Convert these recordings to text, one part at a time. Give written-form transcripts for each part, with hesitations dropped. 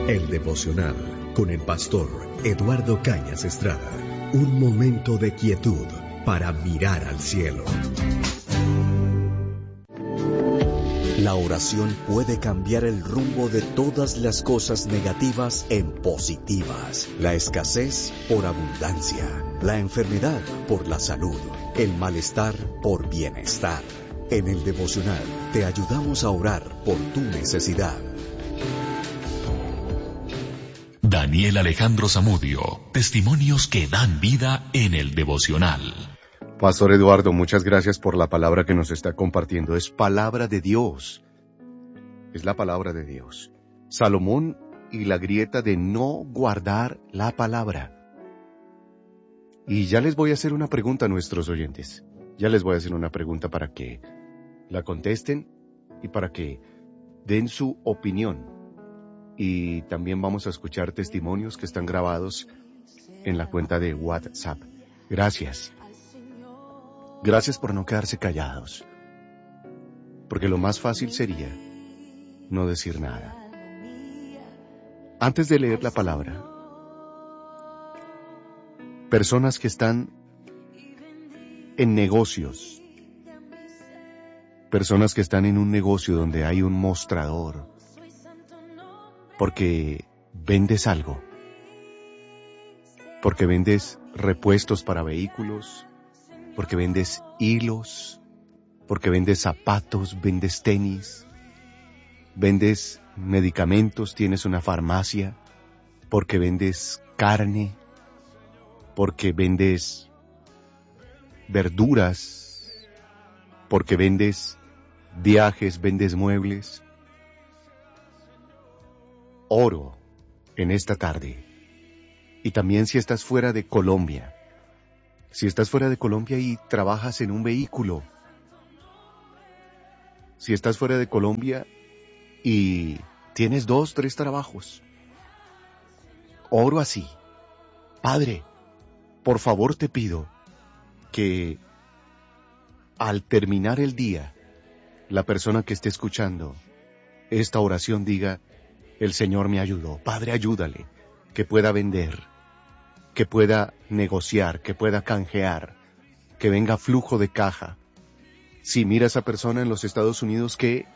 El devocional con el pastor Eduardo Cañas Estrada. Un momento de quietud para mirar al cielo. La oración puede cambiar el rumbo de todas las cosas negativas en positivas. La escasez por abundancia, la enfermedad por la salud, el malestar por bienestar. En el devocional te ayudamos a orar por tu necesidad. Daniel Alejandro Zamudio, testimonios que dan vida en el devocional. Pastor Eduardo, muchas gracias por la palabra que nos está compartiendo. Es palabra de Dios. Es la palabra de Dios. Salomón y la grieta de no guardar la palabra. Y ya les voy a hacer una pregunta a nuestros oyentes. Ya les voy a hacer una pregunta para que la contesten y para que den su opinión. Y también vamos a escuchar testimonios que están grabados en la cuenta de WhatsApp. Gracias. Gracias por no quedarse callados. Porque lo más fácil sería no decir nada. Antes de leer la palabra, personas que están en negocios, personas que están en un negocio donde hay un mostrador, porque vendes algo, porque vendes repuestos para vehículos, porque vendes hilos, porque vendes zapatos, vendes tenis, vendes medicamentos, tienes una farmacia, porque vendes carne, porque vendes verduras, porque vendes viajes, vendes muebles. Oro en esta tarde. Y también si estás fuera de Colombia, si estás fuera de Colombia y trabajas en un vehículo, si estás fuera de Colombia y tienes 2, 3 trabajos, oro así. Padre, por favor te pido que al terminar el día, la persona que esté escuchando esta oración diga: el Señor me ayudó. Padre, ayúdale, que pueda vender, que pueda negociar, que pueda canjear, que venga flujo de caja. Si mira a esa persona en los Estados Unidos que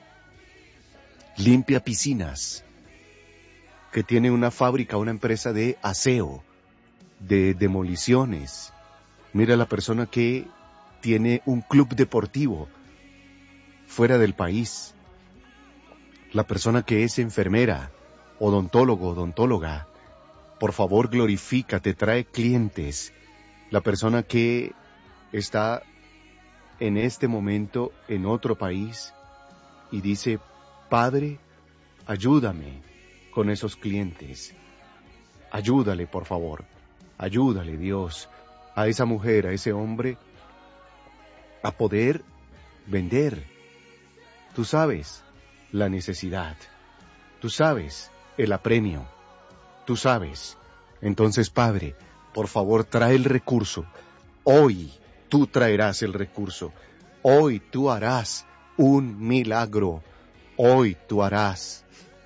limpia piscinas, que tiene una fábrica, una empresa de aseo, de demoliciones. Mira a la persona que tiene un club deportivo fuera del país. La persona que es enfermera, odontólogo, odontóloga, por favor glorifícate, trae clientes. La persona que está en este momento en otro país y dice: Padre, ayúdame con esos clientes. Ayúdale, por favor. Ayúdale, Dios, a esa mujer, a ese hombre, a poder vender. Tú sabes la necesidad. Tú sabes el apremio. Tú sabes. Entonces, Padre, por favor, trae el recurso. Hoy tú traerás el recurso. Hoy tú harás un milagro. Hoy tú harás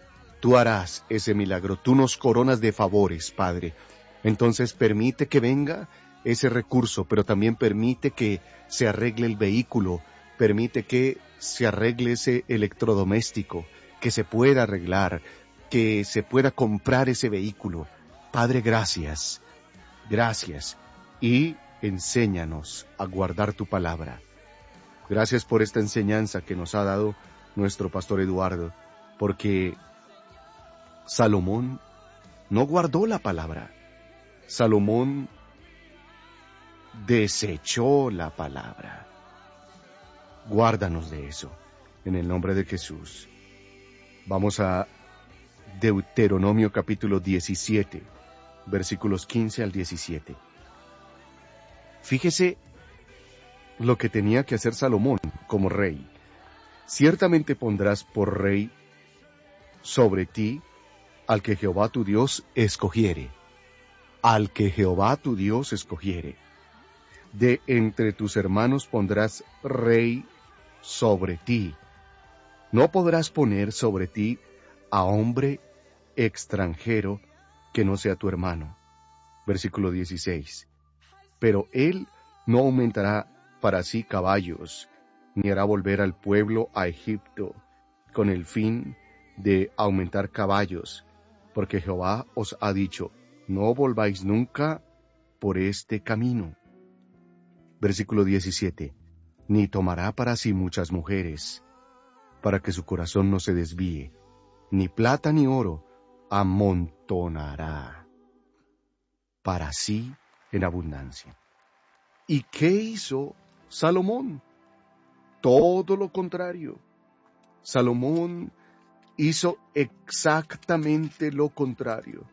ese milagro. Tú nos coronas de favores, Padre. Entonces permite que venga ese recurso, pero también permite que se arregle el vehículo. Permite que se arregle ese electrodoméstico, que se pueda arreglar, que se pueda comprar ese vehículo. Padre, gracias, gracias, y enséñanos a guardar tu palabra. Gracias por esta enseñanza que nos ha dado nuestro pastor Eduardo, porque Salomón no guardó la palabra. Salomón desechó la palabra. Guárdanos de eso, en el nombre de Jesús. Vamos a Deuteronomio capítulo 17, versículos 15 al 17. Fíjese lo que tenía que hacer Salomón como rey. Ciertamente pondrás por rey sobre ti al que Jehová tu Dios escogiere. Al que Jehová tu Dios escogiere. De entre tus hermanos pondrás rey sobre ti. No podrás poner sobre ti a hombre extranjero que no sea tu hermano. Versículo 16. Pero él no aumentará para sí caballos, ni hará volver al pueblo a Egipto, con el fin de aumentar caballos, porque Jehová os ha dicho, no volváis nunca por este camino. Versículo 17. Ni tomará para sí muchas mujeres, para que su corazón no se desvíe, ni plata ni oro amontonará para sí en abundancia. ¿Y qué hizo Salomón? Todo lo contrario. Salomón hizo exactamente lo contrario.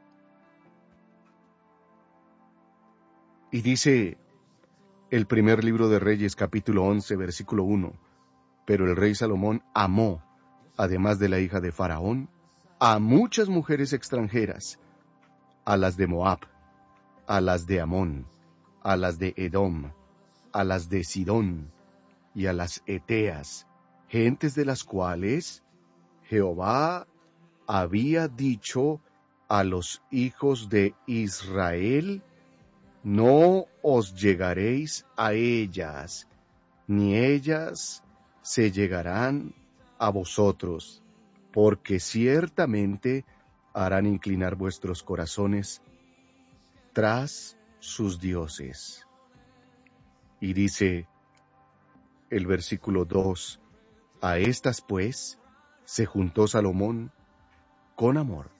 Y dice el primer libro de Reyes, capítulo 11, versículo 1, pero el rey Salomón amó, además de la hija de Faraón, a muchas mujeres extranjeras, a las de Moab, a las de Amón, a las de Edom, a las de Sidón y a las Eteas, gentes de las cuales Jehová había dicho a los hijos de Israel, no os llegaréis a ellas, ni ellas se llegarán a vosotros, porque ciertamente harán inclinar vuestros corazones tras sus dioses. Y dice el versículo 2, a estas pues se juntó Salomón con amor.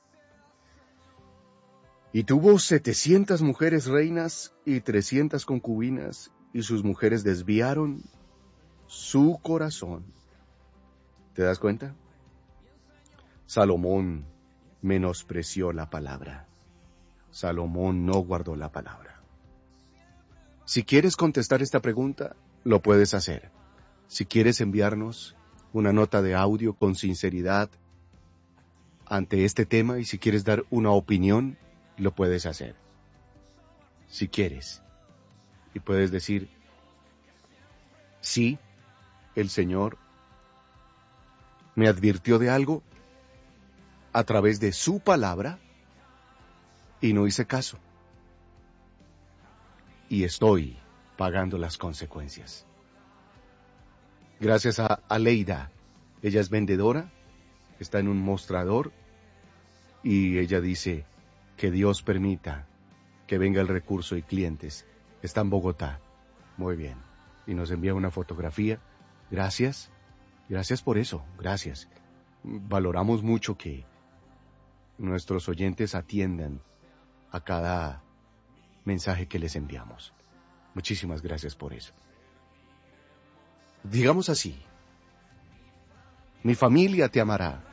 Y tuvo 700 mujeres reinas y 300 concubinas, y sus mujeres desviaron su corazón. ¿Te das cuenta? Salomón menospreció la palabra. Salomón no guardó la palabra. Si quieres contestar esta pregunta, lo puedes hacer. Si quieres enviarnos una nota de audio con sinceridad ante este tema y si quieres dar una opinión, lo puedes hacer. Si quieres. Y puedes decir, sí, el Señor me advirtió de algo a través de su palabra y no hice caso. Y estoy pagando las consecuencias. Gracias a Aleida. Ella es vendedora, está en un mostrador y ella dice que Dios permita que venga el recurso y clientes. Está en Bogotá. Muy bien. Y nos envía una fotografía. Gracias. Gracias por eso. Gracias. Valoramos mucho que nuestros oyentes atiendan a cada mensaje que les enviamos. Muchísimas gracias por eso. Digamos así, mi familia te amará,